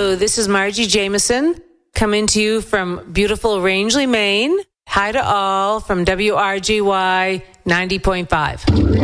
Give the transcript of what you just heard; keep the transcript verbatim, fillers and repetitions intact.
Hello, this is Margie Jameson coming to you from beautiful Rangeley, Maine. Hi to all from W R G Y ninety point five.